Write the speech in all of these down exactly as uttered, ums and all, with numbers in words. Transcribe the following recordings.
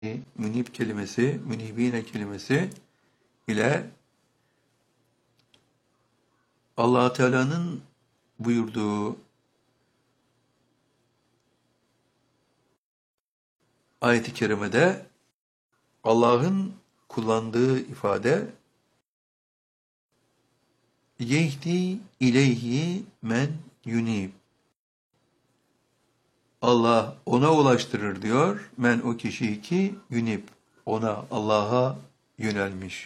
münib kelimesi, münibine kelimesi ile Allah Teala'nın buyurduğu ayet-i kerimede Allah'ın kullandığı ifade yehdi ileyhi men yunib. Allah ona ulaştırır diyor. Men o kişi ki yunib. Ona, Allah'a yönelmiş.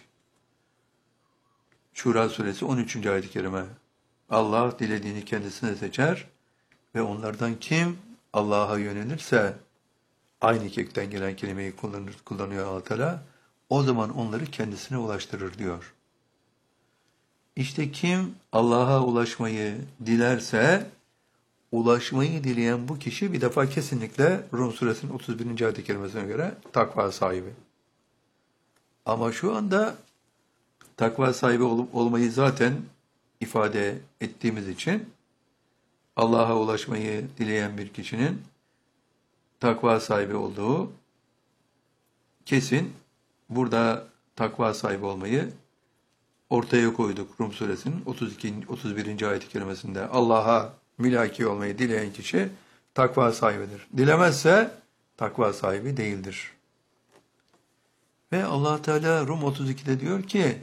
Şura suresi on üçüncü ayet-i kerime. Allah dilediğini kendisine seçer ve onlardan kim Allah'a yönelirse aynı kökten gelen kelimeyi kullanır, kullanıyor Allah Teala. O zaman onları kendisine ulaştırır diyor. İşte kim Allah'a ulaşmayı dilerse, ulaşmayı dileyen bu kişi bir defa kesinlikle Rum suresinin otuz birinci ayet-i kerimesine göre takva sahibi. Ama şu anda takva sahibi olup olmayı zaten ifade ettiğimiz için Allah'a ulaşmayı dileyen bir kişinin takva sahibi olduğu kesin. Burada takva sahibi olmayı ortaya koyduk Rum suresinin otuz iki otuz birinci ayet-i kerimesinde. Allah'a mülaki olmayı dileyen kişi takva sahibidir. Dilemezse takva sahibi değildir. Ve Allah Teala Rum otuz ikide diyor ki,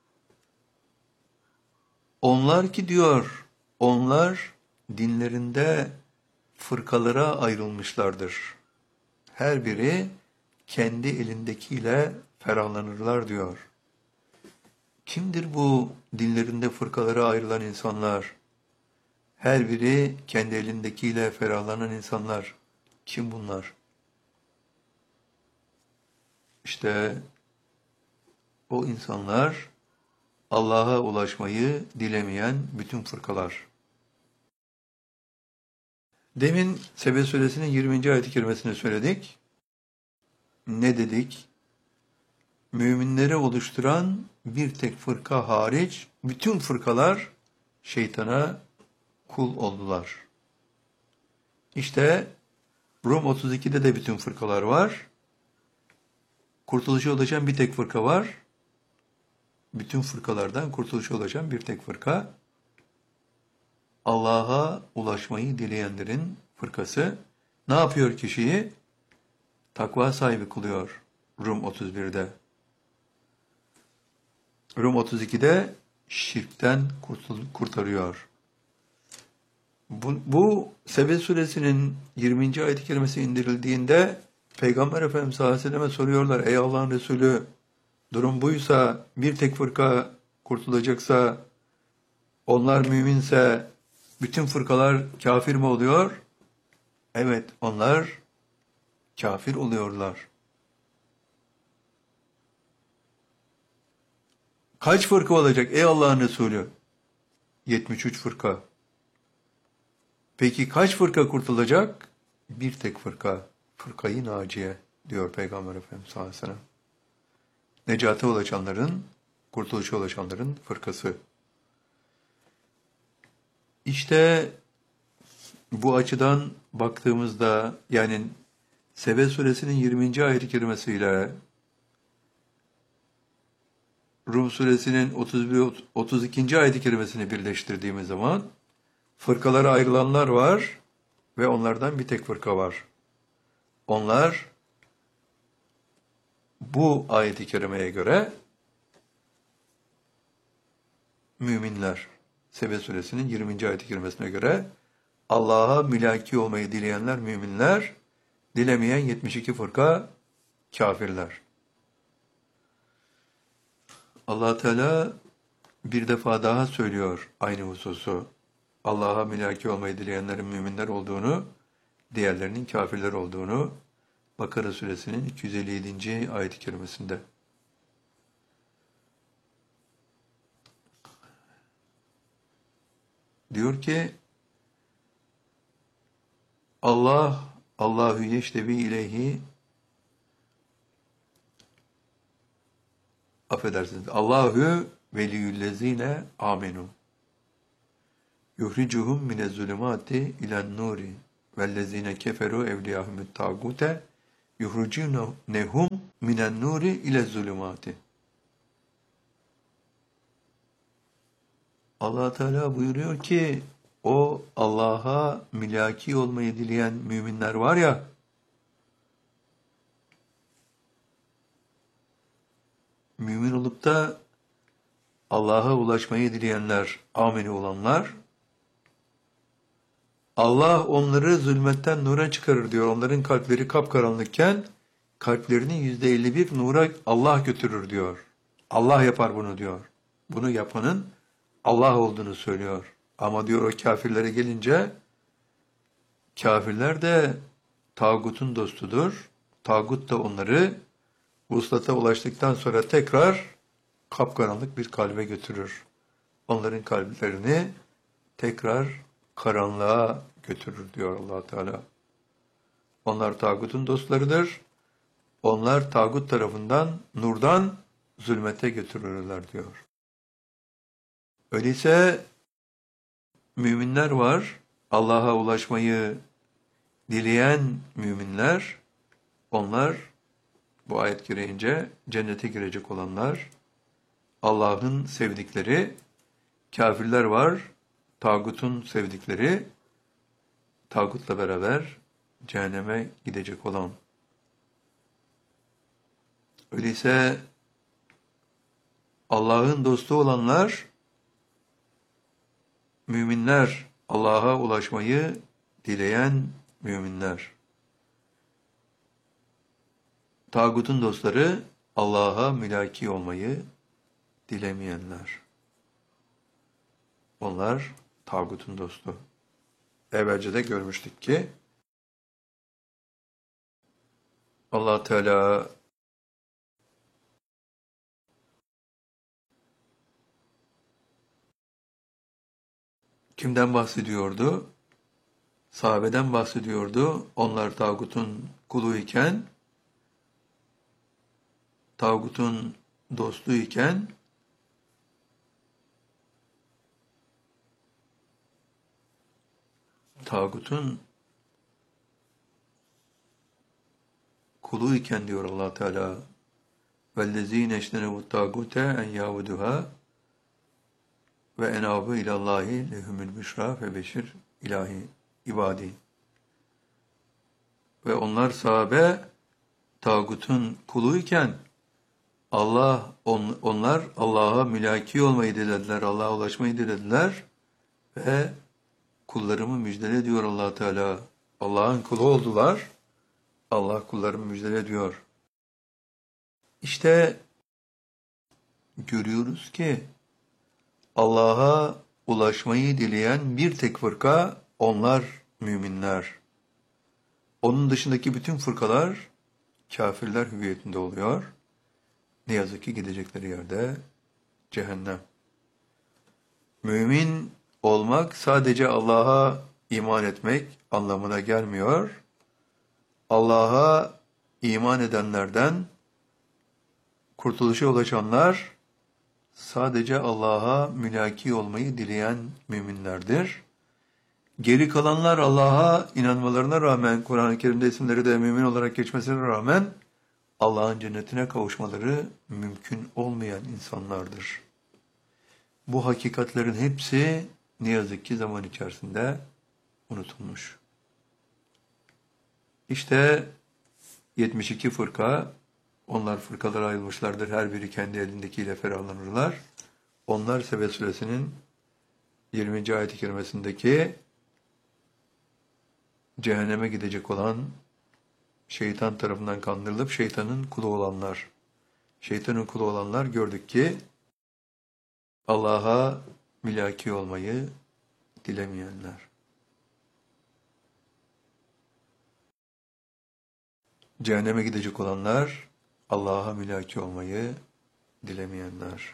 onlar ki diyor, onlar dinlerinde fırkalara ayrılmışlardır. Her biri kendi elindekiyle ferahlanırlar diyor. Kimdir bu dinlerinde fırkalara ayrılan insanlar? Her biri kendi elindekiyle ferahlanan insanlar. Kim bunlar? İşte o insanlar Allah'a ulaşmayı dilemeyen bütün fırkalar. Demin Sebe suresinin yirminci ayet-i kerimesini söyledik. Ne dedik? Müminleri oluşturan bir tek fırka hariç bütün fırkalar şeytana kul oldular. İşte Rum otuz ikide de bütün fırkalar var. Kurtuluşa ulaşan bir tek fırka var. Bütün fırkalardan kurtuluşa ulaşan bir tek fırka. Allah'a ulaşmayı dileyenlerin fırkası. Ne yapıyor kişiyi? Takva sahibi kılıyor Rum otuz birde. Rum otuz ikide şirkten kurtarıyor. Bu, bu Sebe suresinin yirminci ayet-i kerimesi indirildiğinde Peygamber Efendimiz sallallahu aleyhi ve selleme soruyorlar. Ey Allah'ın Resulü, durum buysa, bir tek fırka kurtulacaksa, onlar müminse bütün fırkalar kafir mi oluyor? Evet, onlar kafir oluyorlar. Kaç fırka olacak ey Allah'ın Resulü? yetmiş üç fırka. Peki kaç fırka kurtulacak? Bir tek fırka. Fırkayı naciye diyor Peygamber Efendimiz sallallahu aleyhi ve sellem. Necate ulaşanların, kurtuluşa ulaşanların fırkası. İşte bu açıdan baktığımızda, yani Sebe suresinin yirminci ayet-i kerimesiyle Rum suresinin otuz bir otuz ikinci ayet-i kerimesini birleştirdiğimiz zaman fırkalara ayrılanlar var ve onlardan bir tek fırka var. Onlar bu ayet-i kerimeye göre müminler. Sebe suresinin yirminci ayet-i kerimesine göre Allah'a mülaki olmayı dileyenler müminler, dilemeyen yetmiş iki fırka kafirler. Allah Teala bir defa daha söylüyor aynı hususu. Allah'a mülaki olmayı dileyenlerin müminler olduğunu, diğerlerinin kafirler olduğunu Bakara suresinin iki yüz elli yedinci ayet-i kerimesinde. Diyor ki, Allah, Allahu yeştebi ileyhi, affedersiniz, Allahu veliyyüllezine amenu. Yuhricuhum minez zulümati ilen nuri vellezine keferu evliyahumut tağute yuhrucunehum minen nuri ile zulümati. Allah Teala buyuruyor ki o Allah'a mülaki olmayı dileyen müminler var ya, mümin olup da Allah'a ulaşmayı dileyenler, ameli olanlar, Allah onları zulmetten nura çıkarır diyor. Onların kalpleri kapkaranlıkken kalplerinin yüzde elli bir nura Allah götürür diyor. Allah yapar bunu diyor. Bunu yapanın Allah olduğunu söylüyor. Ama diyor o kafirlere gelince, kafirler de tağutun dostudur. Tağut da onları vuslata ulaştıktan sonra tekrar kapkaranlık bir kalbe götürür. Onların kalplerini tekrar karanlığa götürür diyor Allah Teala. Onlar tağutun dostlarıdır. Onlar tağut tarafından, nurdan zulmete götürürler diyor. Öyleyse müminler var. Allah'a ulaşmayı dileyen müminler, onlar bu ayet gereğince cennete girecek olanlar, Allah'ın sevdikleri. Kafirler var, tağutun sevdikleri, tağutla beraber cehenneme gidecek olan. Öyleyse Allah'ın dostu olanlar, müminler, Allah'a ulaşmayı dileyen müminler. Tağutun dostları, Allah'a mülaki olmayı dilemeyenler. Onlar tağutun dostu. Evvelce de görmüştük ki Allah Teala kimden bahsediyordu? Sahabeden bahsediyordu. Onlar tağutun kulu iken, tağutun dostu iken, tağutun kulu iken diyor Allah Teala, وَالَّذ۪ينَ اَشْتَنَبُ التَّاغُوتَ اَنْ يَعْبُدُهَا ve enabu ilallahi lehumul büşra fe beşir ilahi ibadi. Ve onlar sahabe tağutun kuluyken Allah on, onlar Allah'a mülaki olmayı dilediler, Allah'a ulaşmayı dilediler ve kullarımı müjdele diyor Allah Teala. Allah'ın kulu oldular. Allah kullarımı müjdele diyor. İşte görüyoruz ki Allah'a ulaşmayı dileyen bir tek fırka, onlar müminler. Onun dışındaki bütün fırkalar kafirler hüviyetinde oluyor. Ne yazık ki gidecekleri yerde cehennem. Mümin olmak sadece Allah'a iman etmek anlamına gelmiyor. Allah'a iman edenlerden kurtuluşa ulaşanlar sadece Allah'a mülaki olmayı dileyen müminlerdir. Geri kalanlar Allah'a inanmalarına rağmen, Kur'an-ı Kerim'de isimleri de mümin olarak geçmesine rağmen Allah'ın cennetine kavuşmaları mümkün olmayan insanlardır. Bu hakikatlerin hepsi ne yazık ki zaman içerisinde unutulmuş. İşte yetmiş iki fırka, onlar fırkalara ayrılmışlardır. Her biri kendi elindekiyle ferahlanırlar. Onlar Sebe suresinin yirminci ayet-i kerimesindeki cehenneme gidecek olan, şeytan tarafından kandırılıp şeytanın kulu olanlar. Şeytanın kulu olanlar gördük ki Allah'a mülaki olmayı dilemeyenler. Cehenneme gidecek olanlar Allah'a mülaki olmayı dilemeyenler.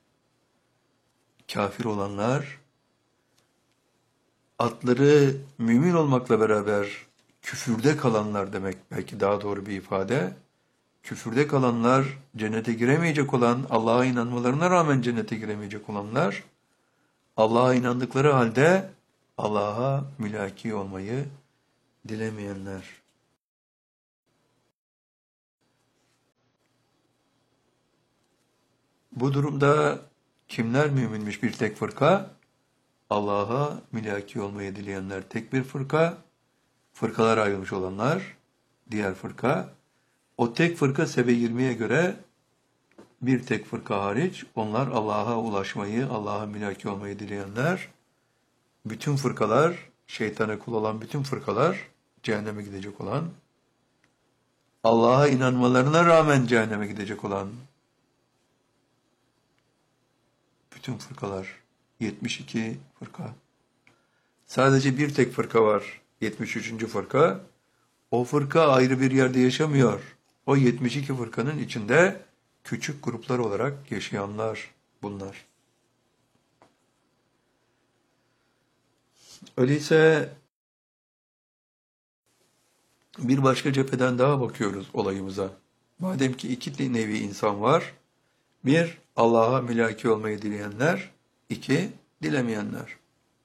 Kafir olanlar, atları mümin olmakla beraber küfürde kalanlar demek belki daha doğru bir ifade. Küfürde kalanlar, cennete giremeyecek olan, Allah'a inanmalarına rağmen cennete giremeyecek olanlar, Allah'a inandıkları halde Allah'a mülaki olmayı dilemeyenler. Bu durumda kimler müminmiş bir tek fırka? Allah'a mülaki olmayı dileyenler tek bir fırka, fırkalar ayrılmış olanlar diğer fırka. O tek fırka Sebe yirmiye göre bir tek fırka hariç, onlar Allah'a ulaşmayı, Allah'a mülaki olmayı dileyenler, bütün fırkalar, şeytana kul olan bütün fırkalar, cehenneme gidecek olan, Allah'a inanmalarına rağmen cehenneme gidecek olan bütün fırkalar, yetmiş iki fırka. Sadece bir tek fırka var, yetmiş üçüncü fırka. O fırka ayrı bir yerde yaşamıyor. O yetmiş iki fırkanın içinde küçük gruplar olarak yaşayanlar bunlar. Öyleyse bir başka cepheden daha bakıyoruz olayımıza. Madem ki iki nevi insan var. Bir, Allah'a mülaki olmayı dileyenler. İki, dilemeyenler.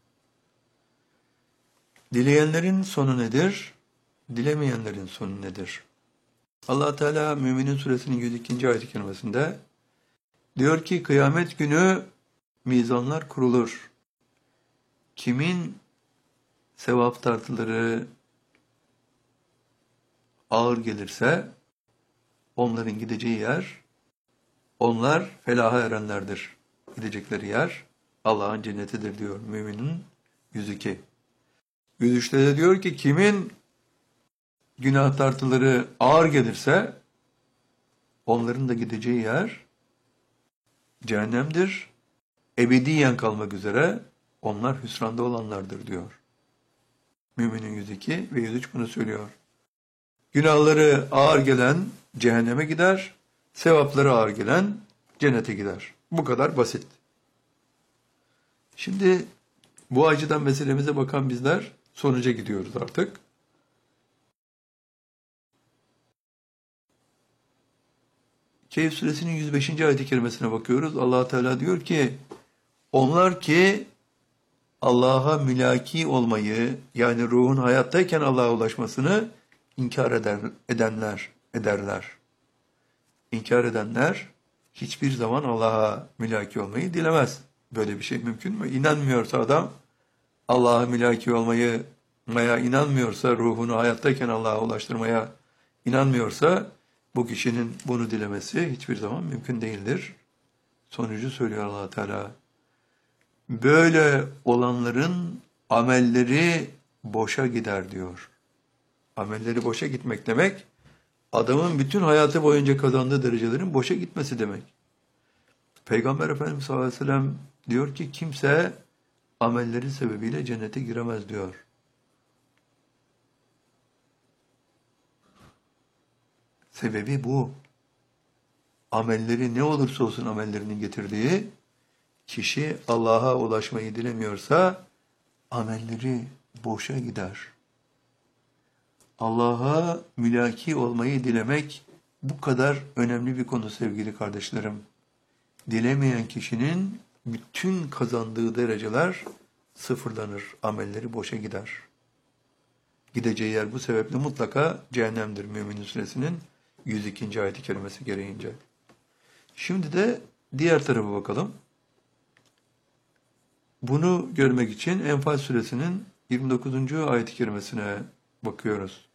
Dileyenlerin sonu nedir? Dilemeyenlerin sonu nedir? Allah Teala Müminin Suresinin yüz ikinci ayet-i kerimesinde diyor ki kıyamet günü mizanlar kurulur. Kimin sevap tartıları ağır gelirse onların gideceği yer, onlar felaha erenlerdir. Gidecekleri yer Allah'ın cennetidir diyor Müminin yüz iki. yüz üçte de diyor ki kimin günah tartıları ağır gelirse onların da gideceği yer cehennemdir. Ebediyen kalmak üzere onlar hüsranda olanlardır diyor. Müminin yüz iki ve yüz üç bunu söylüyor. Günahları ağır gelen cehenneme gider, sevapları ağır gelen cennete gider. Bu kadar basit. Şimdi bu açıdan meselemize bakan bizler sonuca gidiyoruz artık. Kehf suresinin yüz beşinci ayet-i kerimesine bakıyoruz. Allah Teala diyor ki onlar ki Allah'a mülaki olmayı yani ruhun hayattayken Allah'a ulaşmasını inkar eder, edenler ederler. İnkar edenler hiçbir zaman Allah'a mülaki olmayı dilemez. Böyle bir şey mümkün mü? İnanmıyorsa adam Allah'a mülaki olmayı maya inanmıyorsa, ruhunu hayattayken Allah'a ulaştırmaya inanmıyorsa bu kişinin bunu dilemesi hiçbir zaman mümkün değildir. Sonucu söylüyor Allah Teala. Böyle olanların amelleri boşa gider diyor. Amelleri boşa gitmek demek, adamın bütün hayatı boyunca kazandığı derecelerin boşa gitmesi demek. Peygamber Efendimiz sallallahu aleyhi ve sellem diyor ki kimse amelleri sebebiyle cennete giremez diyor. Sebebi bu. Amelleri ne olursa olsun amellerinin getirdiği, kişi Allah'a ulaşmayı dilemiyorsa amelleri boşa gider. Allah'a mülaki olmayı dilemek bu kadar önemli bir konu sevgili kardeşlerim. Dilemeyen kişinin bütün kazandığı dereceler sıfırlanır, amelleri boşa gider. Gideceği yer bu sebeple mutlaka cehennemdir Müminin Suresinin yüz ikinci ayet-i kerimesi gereğince. Şimdi de diğer tarafa bakalım. Bunu görmek için Enfal Suresinin yirmi dokuzuncu ayet-i kerimesine bakıyoruz.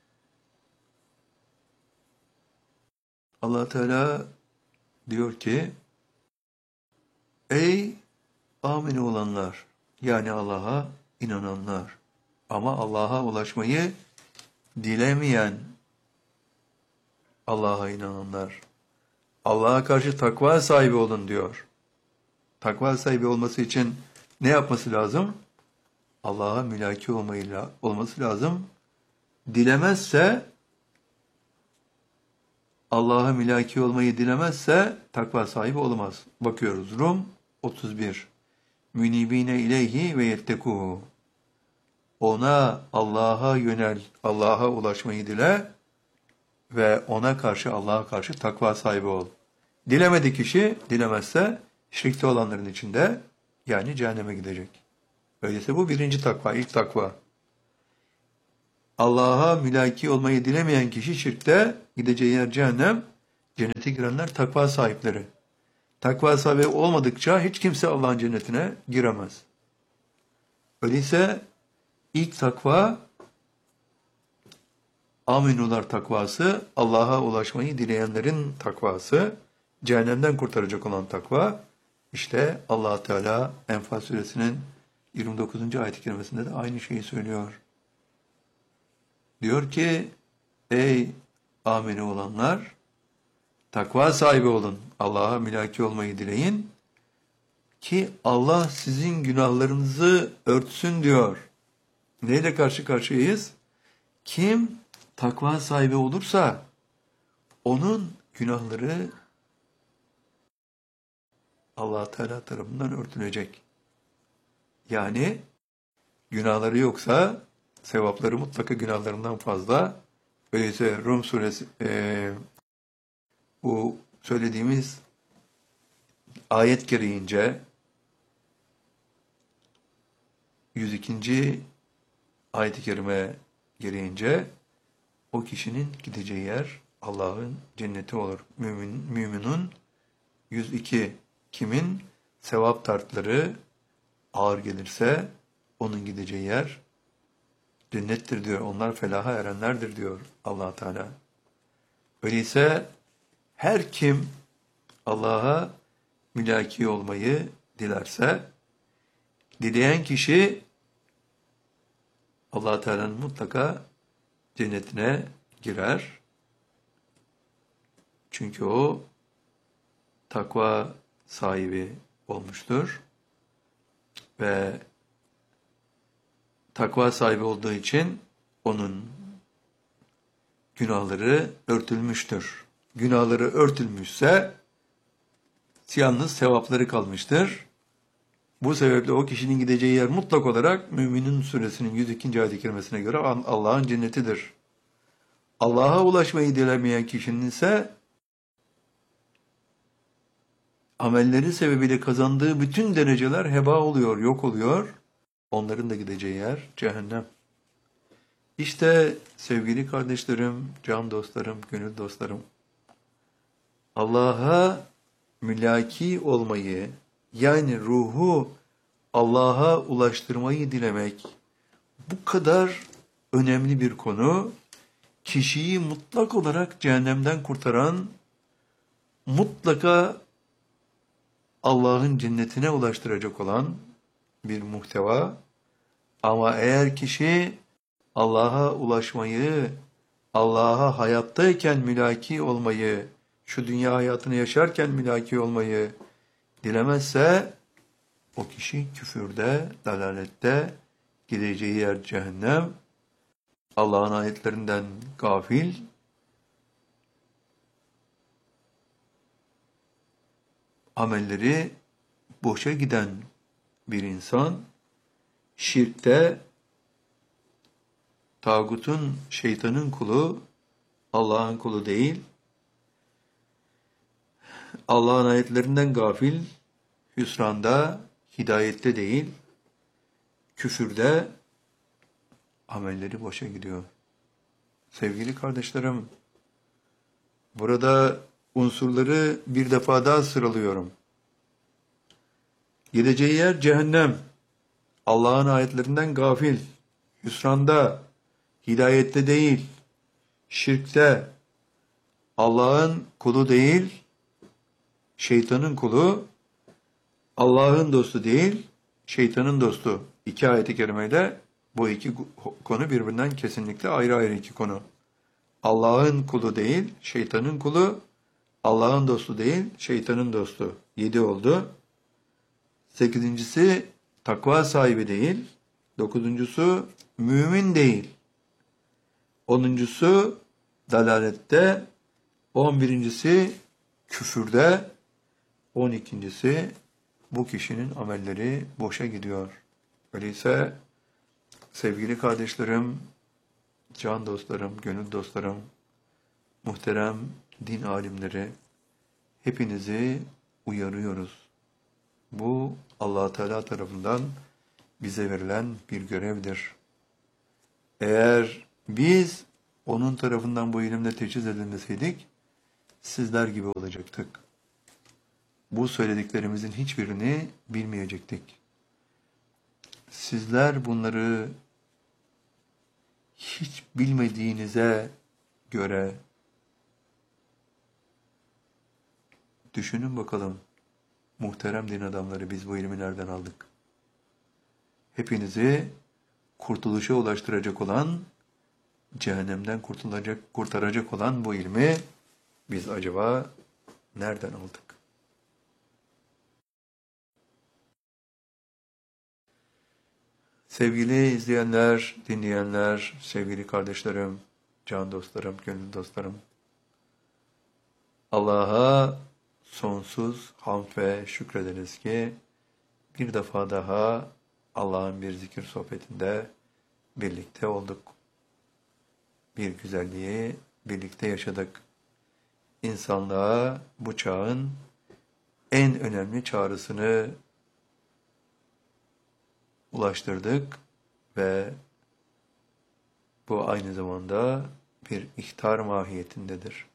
Allah Teala diyor ki ey amin olanlar yani Allah'a inananlar ama Allah'a ulaşmayı dilemeyen Allah'a inananlar Allah'a karşı takva sahibi olun diyor. Takva sahibi olması için ne yapması lazım? Allah'a mülaki olmayla olması lazım. Dilemezse Allah'a mülaki olmayı dilemezse takva sahibi olamaz. Bakıyoruz Rum otuz bir. Münibine ileyhi ve yettekuhu. Ona Allah'a yönel, Allah'a ulaşmayı dile ve ona karşı Allah'a karşı takva sahibi ol. Dilemedi kişi, dilemezse şirkte olanların içinde yani cehenneme gidecek. Öyleyse bu birinci takva, ilk takva. Allah'a mülaki olmayı dilemeyen kişi şirkte, gideceği yer cehennem, cennete girenler takva sahipleri. Takva sahibi olmadıkça hiç kimse Allah'ın cennetine giremez. Öyleyse ilk takva aminular takvası, Allah'a ulaşmayı dileyenlerin takvası, cehennemden kurtaracak olan takva, işte Allah Teala Enfal suresinin yirmi dokuzuncu ayet-i kerimesinde de aynı şeyi söylüyor. Diyor ki, ey amini olanlar, takva sahibi olun, Allah'a mülaki olmayı dileyin ki Allah sizin günahlarınızı örtsün diyor. Neyle karşı karşıyayız? Kim takva sahibi olursa onun günahları Allah Teala tarafından örtülecek. Yani günahları yoksa sevapları mutlaka günahlarından fazla. Öyleyse Rum suresi e, bu söylediğimiz ayet gereğince yüz ikinci ayet-i kerime gereğince o kişinin gideceği yer Allah'ın cenneti olur. Mümin, müminun yüz iki kimin sevap tartları ağır gelirse onun gideceği yer cennettir diyor. Onlar felaha erenlerdir diyor Allah Teala. Öyleyse her kim Allah'a mülaki olmayı dilerse, dileyen kişi Allah Teala'nın mutlaka cennetine girer. Çünkü o takva sahibi olmuştur. Ve takva sahibi olduğu için onun günahları örtülmüştür. Günahları örtülmüşse yalnız sevapları kalmıştır. Bu sebeple o kişinin gideceği yer mutlak olarak Müminin suresinin yüz ikinci ayet-i kerimesine göre Allah'ın cennetidir. Allah'a ulaşmayı dilemeyen kişinin ise amelleri sebebiyle kazandığı bütün dereceler heba oluyor, yok oluyor. Onların da gideceği yer cehennem. İşte sevgili kardeşlerim, can dostlarım, gönül dostlarım, Allah'a mülaki olmayı, yani ruhu Allah'a ulaştırmayı dilemek bu kadar önemli bir konu, kişiyi mutlak olarak cehennemden kurtaran, mutlaka Allah'ın cennetine ulaştıracak olan bir muhteva. Ama eğer kişi Allah'a ulaşmayı, Allah'a hayattayken mülaki olmayı, şu dünya hayatını yaşarken mülaki olmayı dilemezse, o kişi küfürde, dalalette, gideceği yer cehennem, Allah'ın ayetlerinden gafil, amelleri boşa giden bir insan, şirkte, tağutun, şeytanın kulu, Allah'ın kulu değil, Allah'ın ayetlerinden gafil, hüsranda, hidayette değil, küfürde amelleri boşa gidiyor. Sevgili kardeşlerim, burada unsurları bir defa daha sıralıyorum. Gideceği yer cehennem, Allah'ın ayetlerinden gafil, hüsranda, hidayette değil, şirkte, Allah'ın kulu değil, şeytanın kulu, Allah'ın dostu değil, şeytanın dostu. İki ayet-i kerimeyle bu iki konu birbirinden kesinlikle ayrı ayrı iki konu. Allah'ın kulu değil, şeytanın kulu, Allah'ın dostu değil, şeytanın dostu. Yedi oldu. Sekizincisi takva sahibi değil. Dokuzuncusu mümin değil. Onuncusu dalalette. On birincisi küfürde. On ikincisi bu kişinin amelleri boşa gidiyor. Öyleyse sevgili kardeşlerim, can dostlarım, gönül dostlarım, muhterem din alimleri, hepinizi uyarıyoruz. Bu Allah Teala tarafından bize verilen bir görevdir. Eğer biz onun tarafından bu ilimle teçhiz edilmeseydik, sizler gibi olacaktık. bu söylediklerimizin hiçbirini bilmeyecektik. Sizler bunları hiç bilmediğinize göre düşünün bakalım, muhterem din adamları, biz bu ilmi nereden aldık? Hepinizi kurtuluşa ulaştıracak olan, cehennemden kurtulacak, kurtaracak olan bu ilmi biz acaba nereden aldık? Sevgili izleyenler, dinleyenler, sevgili kardeşlerim, can dostlarım, gönül dostlarım, Allah'a sonsuz hamd ve şükrederiz ki bir defa daha Allah'ın bir zikir sohbetinde birlikte olduk. Bir güzelliği birlikte yaşadık. İnsanlığa bu çağın en önemli çağrısını ulaştırdık ve bu aynı zamanda bir ihtar mahiyetindedir.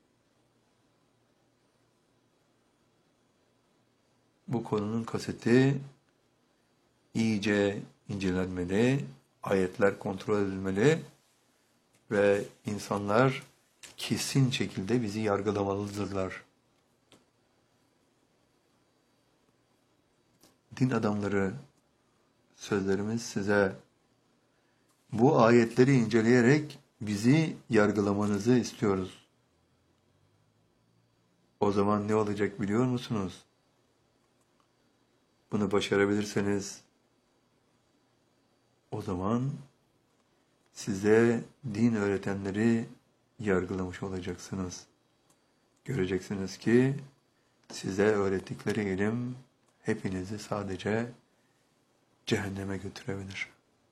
Bu konunun kaseti iyice incelenmeli, ayetler kontrol edilmeli ve insanlar kesin şekilde bizi yargılamalıdırlar. Din adamları, sözlerimiz size bu ayetleri inceleyerek bizi yargılamanızı istiyoruz. O zaman ne olacak biliyor musunuz? Bunu başarabilirseniz o zaman size din öğretenleri yargılamış olacaksınız. Göreceksiniz ki size öğrettikleri ilim hepinizi sadece cehenneme götürebilir.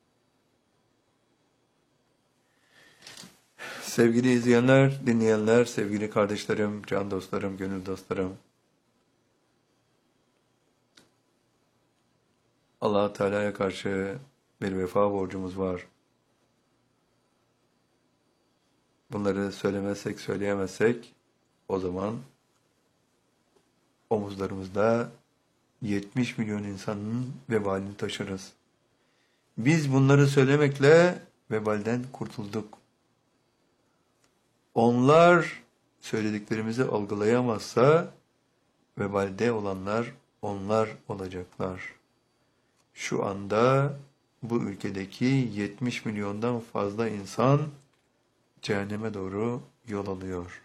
Sevgili izleyenler, dinleyenler, sevgili kardeşlerim, can dostlarım, gönül dostlarım, Allah-u Teala'ya karşı bir vefa borcumuz var. Bunları söylemezsek, söyleyemezsek o zaman omuzlarımızda yetmiş milyon insanın vebalini taşırız. Biz bunları söylemekle vebalden kurtulduk. Onlar söylediklerimizi algılayamazsa vebalde olanlar onlar olacaklar. Şu anda bu ülkedeki yetmiş milyondan fazla insan cehenneme doğru yol alıyor.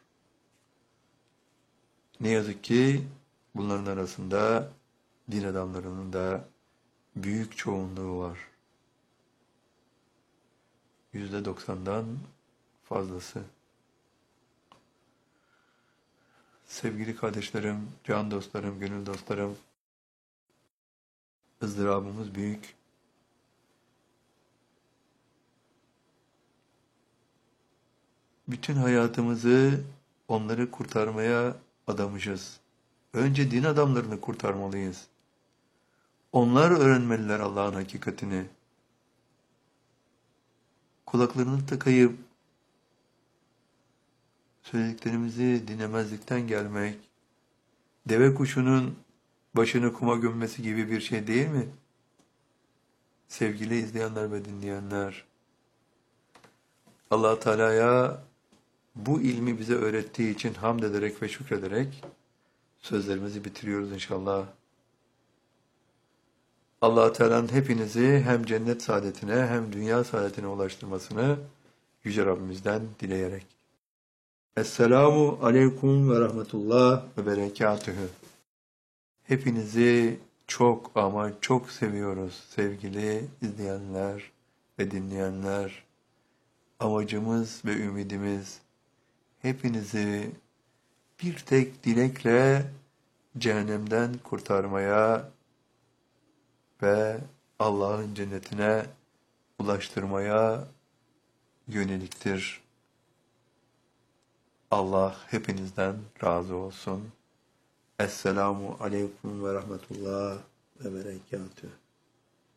Ne yazık ki bunların arasında din adamlarının da büyük çoğunluğu var. Yüzde doksandan fazlası. Sevgili kardeşlerim, can dostlarım, gönül dostlarım, ızdırabımız büyük. Bütün hayatımızı onları kurtarmaya adamışız. Önce din adamlarını kurtarmalıyız. Onlar öğrenmeliler Allah'ın hakikatini. Kulaklarını tıkayıp söylediklerimizi dinlemezlikten gelmek, deve kuşunun başını kuma gömmesi gibi bir şey değil mi? Sevgili izleyenler ve dinleyenler, Allah Teala'ya bu ilmi bize öğrettiği için hamd ederek ve şükrederek sözlerimizi bitiriyoruz inşallah. Allah Teala'nın hepinizi hem cennet saadetine hem dünya saadetine ulaştırmasını Yüce Rabbimizden dileyerek. Esselamu aleyküm ve rahmetullah ve berekatühü. Hepinizi çok ama çok seviyoruz sevgili izleyenler ve dinleyenler. Amacımız ve ümidimiz hepinizi bir tek dilekle cehennemden kurtarmaya ve Allah'ın cennetine ulaştırmaya yöneliktir. Allah hepinizden razı olsun. Esselamu aleyküm ve rahmetullah ve berekatühü.